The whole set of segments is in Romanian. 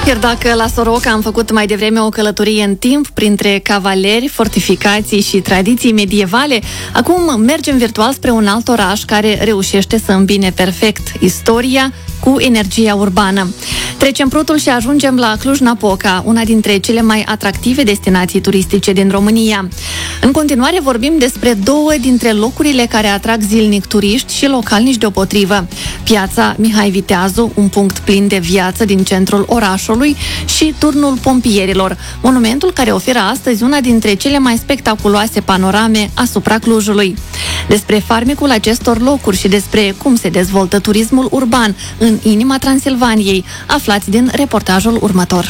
Iar dacă la Soroca am făcut mai devreme o călătorie în timp printre cavaleri, fortificații și tradiții medievale, acum mergem virtual spre un alt oraș care reușește să îmbine perfect istoria cu energia urbană. Trecem prutul și ajungem la Cluj-Napoca, una dintre cele mai atractive destinații turistice din România. În continuare vorbim despre două dintre locurile care atrag zilnic turiști și localnici deopotrivă. Piața Mihai Viteazu, un punct plin de viață din centrul orașului, și Turnul Pompierilor, monumentul care oferă astăzi una dintre cele mai spectaculoase panorame asupra Clujului. Despre farmecul acestor locuri și despre cum se dezvoltă turismul urban în inima Transilvaniei, aflați din reportajul următor.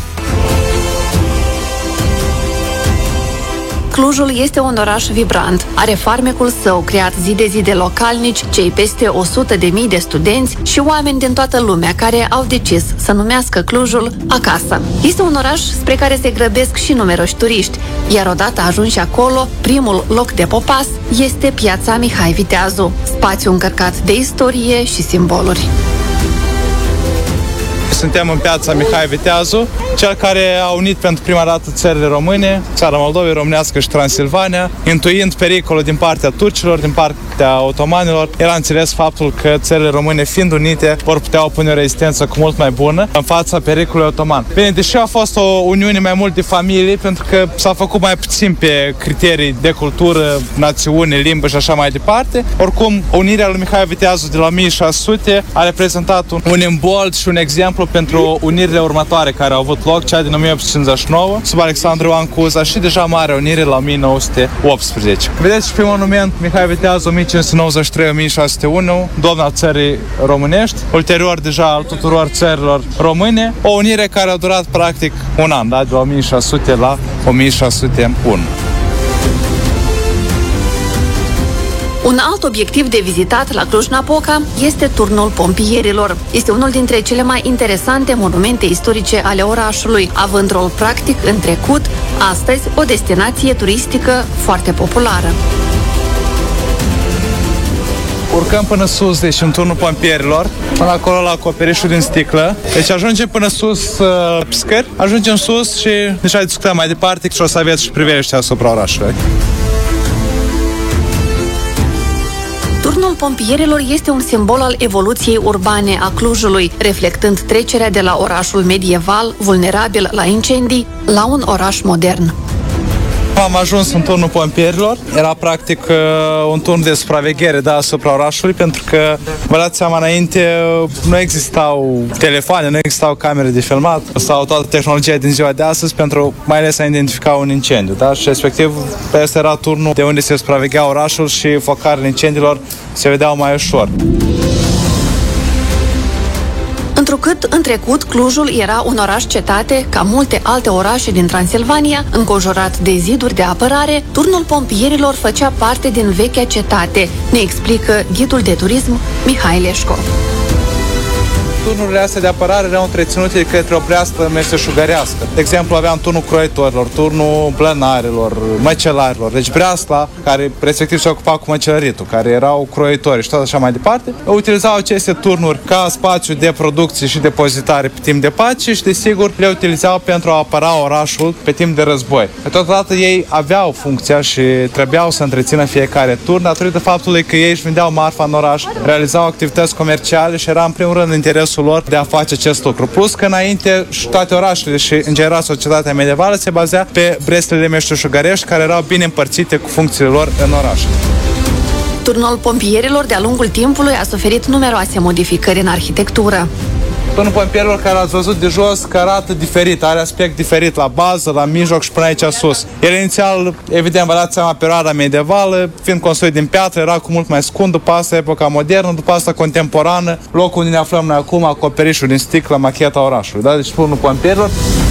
Clujul este un oraș vibrant. Are farmecul său, creat zi de zi de localnici, cei peste 100.000 de studenți și oameni din toată lumea care au decis să numească Clujul acasă. Este un oraș spre care se grăbesc și numeroși turiști, iar odată ajunși acolo, primul loc de popas este Piața Mihai Viteazu, spațiu încărcat de istorie și simboluri. Suntem în Piața Mihai Viteazu, cel care a unit pentru prima dată țările române, țara Moldovei, românească și Transilvania, intuind pericolul din partea turcilor, din partea otomanilor. El a înțeles faptul că țările române, fiind unite, vor putea opune o rezistență cu mult mai bună în fața pericolului otoman. Bine, deși a fost o uniune mai mult de familie, pentru că s-a făcut mai puțin pe criterii de cultură, națiune, limbă și așa mai departe, oricum, unirea lui Mihai Viteazu de la 1600 a reprezentat un imbold și un exemplu pentru unirile următoare care au avut loc, cea din 1859, sub Alexandru Ioan Cuza și deja Marea Unire la 1918. Vedeți și pe monument Mihai Viteazu 1593-1601, domn al țării românești, ulterior deja al tuturor țărilor române, o unire care a durat practic un an, da? De la 1600 la 1601. Un alt obiectiv de vizitat la Cluj-Napoca este Turnul Pompierilor. Este unul dintre cele mai interesante monumente istorice ale orașului, având rol practic în trecut, astăzi o destinație turistică foarte populară. Urcăm până sus, deci în Turnul Pompierilor, până acolo la acoperișul din sticlă. Deci ajungem până sus scări, ajungem sus și deja discutăm mai departe și o să aveți și priveliște asupra orașului. Turnul Pompierilor este un simbol al evoluției urbane a Clujului, reflectând trecerea de la orașul medieval, vulnerabil la incendii, la un oraș modern. Am ajuns în Turnul Pompierilor. Era practic un turn de supraveghere, da, asupra orașului, pentru că, vă dați seama, înainte nu existau telefoane, nu existau camere de filmat sau toată tehnologia din ziua de astăzi pentru mai ales a identifica un incendiu, da? Și respectiv ăsta era turnul de unde se supraveghea orașul și focarele incendiilor se vedeau mai ușor. Întrucât în trecut Clujul era un oraș-cetate, ca multe alte orașe din Transilvania, înconjurat de ziduri de apărare, Turnul Pompierilor făcea parte din vechea cetate, ne explică ghidul de turism Mihai Leșco. Turnurile astea de apărare erau întreținute de către o pleastă meșteșugărească. De exemplu, aveam turnul croitorilor, turnul blănarilor, măcelarilor. Deci breasla, care respectiv se ocupa cu măcelăritul, care erau croitori și tot așa mai departe, utilizau aceste turnuri ca spațiu de producție și depozitare pe timp de pace și, desigur, le utilizau pentru a apăra orașul pe timp de război. Totodată ei aveau funcția și trebuiau să întrețină fiecare turn datorită faptului că ei își vindeau marfa în oraș, realizau activități comerciale și era în primul rând interesul lor de a face acest lucru. Plus că înainte și toate orașele și în general societatea medievală se bazea pe breslele meșteșugărești care erau bine împărțite cu funcțiile lor în oraș. Turnul Pompierilor de-a lungul timpului a suferit numeroase modificări în arhitectură. Turnul Pompierilor, care ați văzut de jos, că arată diferit, are aspect diferit la bază, la mijloc și până aici sus. El inițial, evident, vă dați seama, perioada medievală, fiind construit din piatră, era cu mult mai scund, după asta epoca modernă, după asta contemporană, locul unde ne aflăm noi acum, acoperișul din sticlă, macheta orașului. Da? Deci Turnul Pompierilor